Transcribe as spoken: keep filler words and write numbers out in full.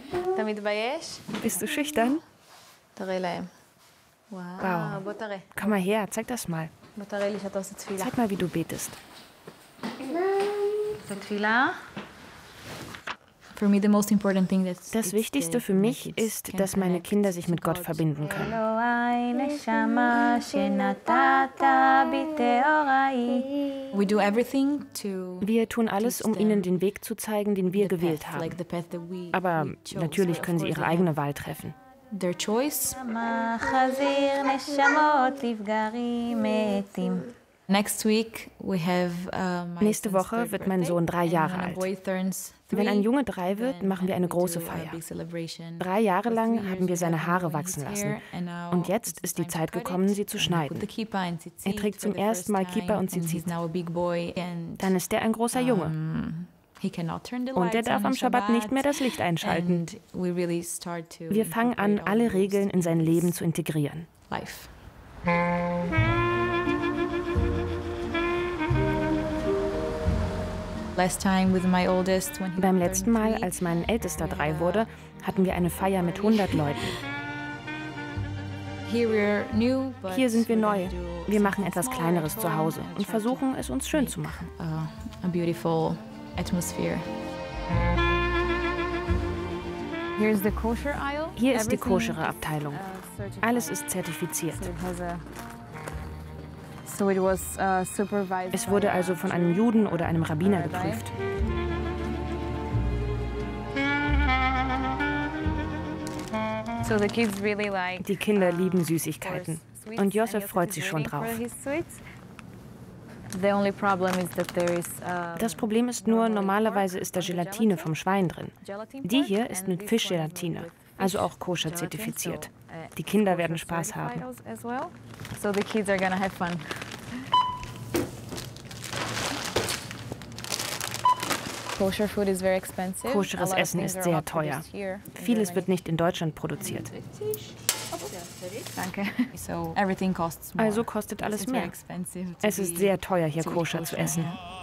Bist du schüchtern? Wow. Wow. Komm mal her, zeig das mal. Zeig mal, wie du betest. Das Wichtigste für mich ist, dass meine Kinder sich mit Gott verbinden können. Wir tun alles, um ihnen den Weg zu zeigen, den wir gewählt haben. Aber natürlich können sie ihre eigene Wahl treffen. Their choice. Next week we have, uh, my Nächste Woche wird mein Sohn drei Jahre alt. Wenn ein Junge drei wird, machen wir eine große Feier. Drei Jahre lang haben wir seine Haare wachsen lassen. Und jetzt ist die Zeit gekommen, sie zu schneiden. Er trägt zum ersten Mal Kippa und Tzitzit. Dann ist er ein großer Junge. Und er darf am Schabbat nicht mehr das Licht einschalten. Wir fangen an, alle Regeln in sein Leben zu integrieren. Beim letzten Mal, als mein Ältester drei wurde, hatten wir eine Feier mit hundert Leuten. Hier sind wir neu. Wir machen etwas Kleineres zu Hause und versuchen, es uns schön zu machen. Hier ist die koschere Abteilung. Alles ist zertifiziert. Es wurde also von einem Juden oder einem Rabbiner geprüft. Die Kinder lieben Süßigkeiten. Und Josef freut sich schon drauf. Das Problem ist nur, normalerweise ist da Gelatine vom Schwein drin. Die hier ist mit Fischgelatine, also auch koscher zertifiziert. Die Kinder werden Spaß haben. Koscheres Essen ist sehr teuer. Vieles wird nicht in Deutschland produziert. Danke. Also kostet alles mehr. Es ist sehr teuer, hier koscher zu essen.